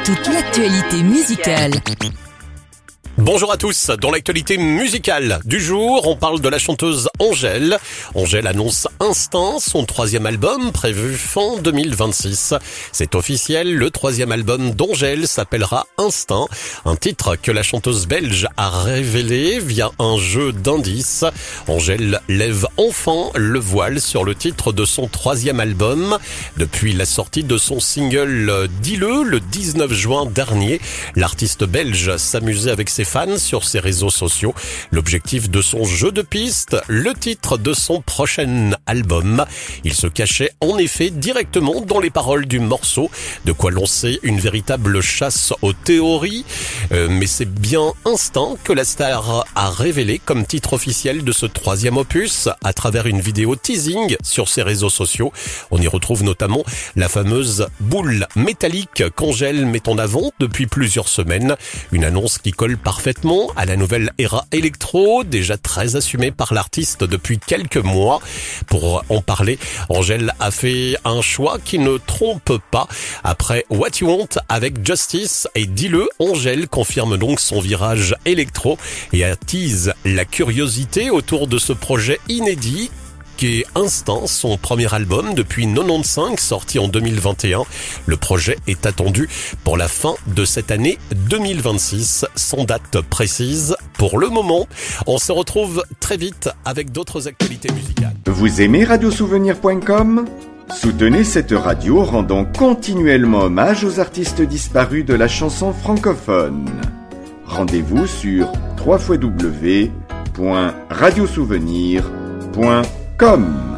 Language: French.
Toute l'actualité musicale. Bonjour à tous, dans l'actualité musicale du jour, on parle de la chanteuse Angèle. Angèle annonce Instinct, son 3e album prévu fin 2026. C'est officiel, le 3e album d'Angèle s'appellera Instinct, un titre que la chanteuse belge a révélé via un jeu d'indices. Angèle lève enfin le voile sur le titre de son 3e album. Depuis la sortie de son single Dis-le, le 19 juin dernier, l'artiste belge s'amusait avec ses fans sur ses réseaux sociaux. L'objectif de son jeu de pistes, le titre de son prochain album. Il se cachait en effet directement dans les paroles du morceau, de quoi lancer une véritable chasse aux théories. Mais c'est bien Instinct que la star a révélé comme titre officiel de ce 3e opus à travers une vidéo teasing sur ses réseaux sociaux. On y retrouve notamment la fameuse boule métallique qu'Angèle met en avant depuis plusieurs semaines. Une annonce qui colle parfaitement à la nouvelle ère électro, déjà très assumée par l'artiste depuis quelques mois. Pour en parler, Angèle a fait un choix qui ne trompe pas. Après What You Want avec Justice et Dis-le, Angèle confirme donc son virage électro et attise la curiosité autour de ce projet inédit qui est Instinct, son premier album depuis 95, sorti en 2021. Le projet est attendu pour la fin de cette année 2026, sans date précise pour le moment. On se retrouve très vite avec d'autres actualités musicales. Vous aimez radiosouvenir.com ? Soutenez cette radio en rendant continuellement hommage aux artistes disparus de la chanson francophone. Rendez-vous sur www.radiosouvenir.com.